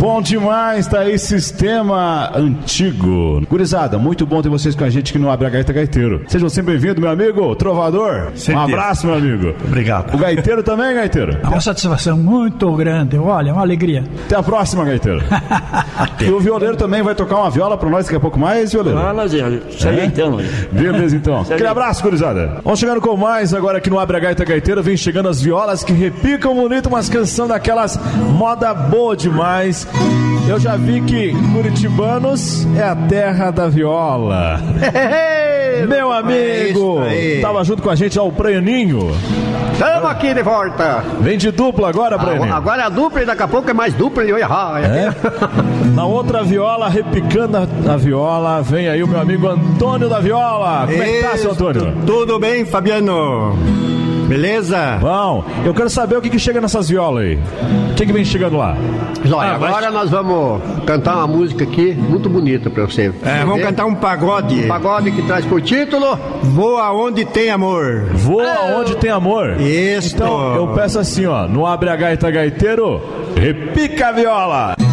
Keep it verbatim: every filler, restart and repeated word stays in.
Bom demais, tá aí Sistema Antigo. Gurizada, muito bom ter vocês com a gente aqui no Abre a Gaita Gaiteiro. Sejam sempre bem-vindos, meu amigo Trovador. Certeza. Um abraço, meu amigo. Obrigado. O Gaiteiro também, Gaiteiro? É uma satisfação muito grande, olha, uma alegria. Até a próxima, Gaiteiro. E o violeiro também vai tocar uma viola pra nós daqui a pouco mais, violeiro? Ah, nós se ajeitando. Beleza, então. Aquele abraço, gurizada. Vamos chegando com mais agora aqui no Abre a Gaita Gaiteiro. Vem chegando as violas que repicam bonito, umas canções daquelas moda boa demais. Eu já vi que Curitibanos é a terra da viola. Meu amigo, é tava junto com a gente ao Praianinho. Estamos aqui de volta. Vem de dupla agora, Praianinho. Agora é a dupla e daqui a pouco é mais dupla e olha. É? Na outra viola, repicando a, a viola, vem aí o meu amigo Antônio da Viola. Como é que tá, seu Antônio? Tudo bem, Fabiano? Beleza? Bom, eu quero saber o que, que chega nessas violas aí. O que, que vem chegando lá? Olha, ah, agora mas... nós vamos cantar uma música aqui muito bonita pra você. É, vamos ver? Cantar um pagode. Um pagode que traz por título Voa Onde Tem Amor. Voa é. Onde Tem Amor. Isso. Então eu peço assim, ó, no Abre a Gaita Gaiteiro, repica a viola.